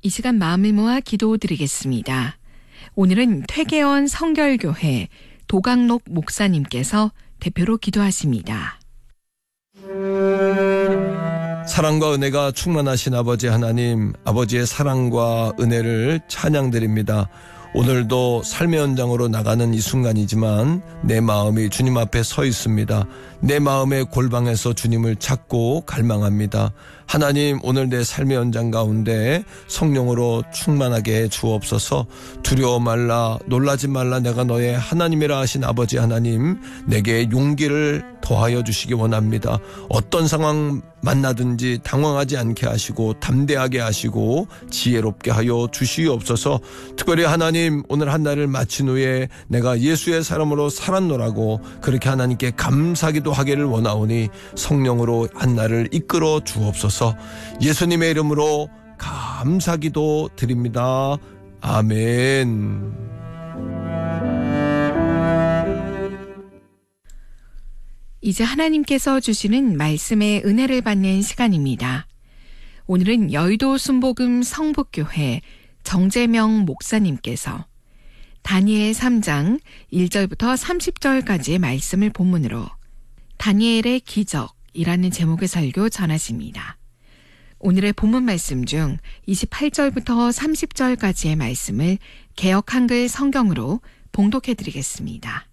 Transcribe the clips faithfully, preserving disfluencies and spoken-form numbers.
이 시간 마음을 모아 기도드리겠습니다. 오늘은 퇴계원 성결교회 도강록 목사님께서 대표로 기도하십니다. 사랑과 은혜가 충만하신 아버지 하나님, 아버지의 사랑과 은혜를 찬양드립니다. 오늘도 삶의 현장으로 나가는 이 순간이지만 내 마음이 주님 앞에 서 있습니다. 내 마음의 골방에서 주님을 찾고 갈망합니다. 하나님, 오늘 내 삶의 현장 가운데 성령으로 충만하게 해 주옵소서. 두려워 말라, 놀라지 말라, 내가 너의 하나님이라 하신 아버지 하나님, 내게 용기를 더하여 주시기 원합니다. 어떤 상황 만나든지 당황하지 않게 하시고 담대하게 하시고 지혜롭게 하여 주시옵소서. 특별히 하나님, 오늘 한 날을 마친 후에 내가 예수의 사람으로 살았노라고 그렇게 하나님께 감사기도 하기를 원하오니 성령으로 한 날을 이끌어 주옵소서. 예수님의 이름으로 감사기도 드립니다. 아멘. 이제 하나님께서 주시는 말씀의 은혜를 받는 시간입니다. 오늘은 여의도 순복음 성북교회 정재명 목사님께서 다니엘 삼 장 일 절부터 삼십 절까지의 말씀을 본문으로 다니엘의 기적이라는 제목의 설교 전하십니다. 오늘의 본문 말씀 중 이십팔 절부터 삼십 절까지의 말씀을 개역 한글 성경으로 봉독해드리겠습니다.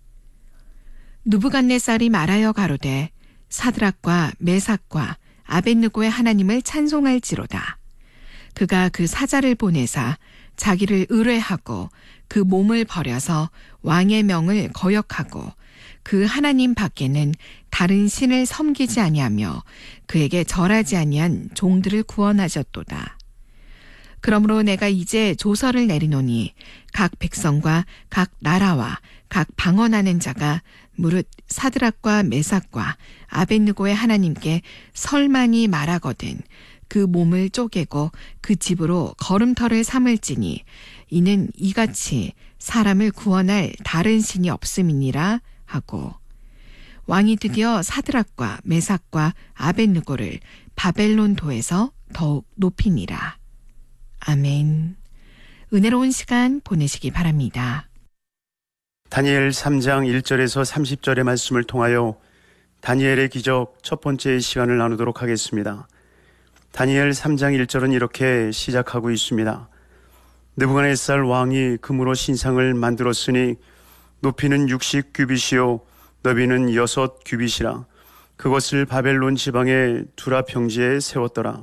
느부갓네살이 말하여 가로되 사드락과 메삭과 아벳느고의 하나님을 찬송할지로다. 그가 그 사자를 보내사 자기를 의뢰하고 그 몸을 버려서 왕의 명을 거역하고 그 하나님 밖에는 다른 신을 섬기지 아니하며 그에게 절하지 아니한 종들을 구원하셨도다. 그러므로 내가 이제 조서를 내리노니 각 백성과 각 나라와 각 방언하는 자가 무릇 사드락과 메삭과 아벳느고의 하나님께 설만이 말하거든 그 몸을 쪼개고 그 집으로 걸음터를 삼을지니 이는 이같이 사람을 구원할 다른 신이 없음이니라 하고, 왕이 드디어 사드락과 메삭과 아벳느고를 바벨론 도에서 더욱 높이니라. 아멘. 은혜로운 시간 보내시기 바랍니다. 다니엘 삼 장 일 절에서 삼십 절의 말씀을 통하여 다니엘의 기적 첫 번째 시간을 나누도록 하겠습니다. 다니엘 삼 장 일 절은 이렇게 시작하고 있습니다. 느부갓네살 왕이 금으로 신상을 만들었으니 높이는 육십 규빗이요 너비는 여섯 규빗이라. 그것을 바벨론 지방의 두라 평지에 세웠더라.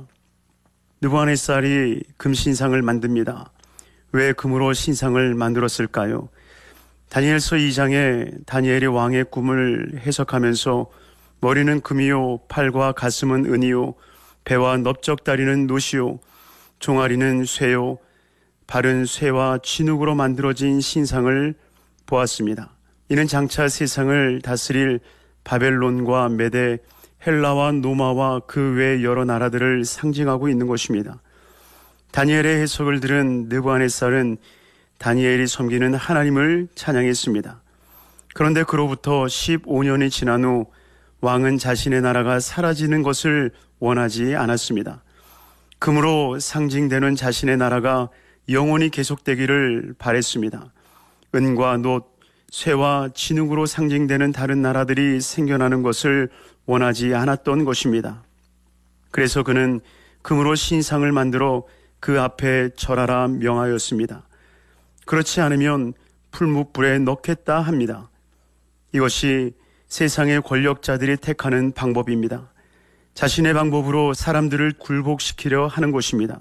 느부갓네살이 금신상을 만듭니다. 왜 금으로 신상을 만들었을까요? 다니엘서 이 장에 다니엘이 왕의 꿈을 해석하면서 머리는 금이요 팔과 가슴은 은이요 배와 넓적다리는 노시요 종아리는 쇠요 발은 쇠와 진흙으로 만들어진 신상을 보았습니다. 이는 장차 세상을 다스릴 바벨론과 메데, 헬라와 노마와 그 외 여러 나라들을 상징하고 있는 것입니다. 다니엘의 해석을 들은 느부갓네살은 다니엘이 섬기는 하나님을 찬양했습니다. 그런데 그로부터 십오 년이 지난 후 왕은 자신의 나라가 사라지는 것을 원하지 않았습니다. 금으로 상징되는 자신의 나라가 영원히 계속되기를 바랬습니다. 은과 놋, 쇠와 진흙으로 상징되는 다른 나라들이 생겨나는 것을 원하지 않았던 것입니다. 그래서 그는 금으로 신상을 만들어 그 앞에 절하라 명하였습니다. 그렇지 않으면 풀무불에 넣겠다 합니다. 이것이 세상의 권력자들이 택하는 방법입니다. 자신의 방법으로 사람들을 굴복시키려 하는 것입니다.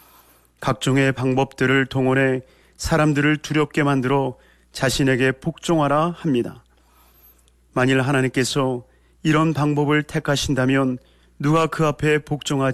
각종의 방법들을 동원해 사람들을 두렵게 만들어 자신에게 복종하라 합니다. 만일 하나님께서 이런 방법을 택하신다면 누가 그 앞에 복종하지